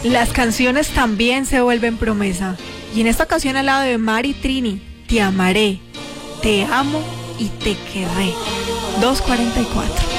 Las canciones también se vuelven promesa. Y en esta ocasión al lado de Mari Trini, Te amaré, te amo y te querré. 2:44.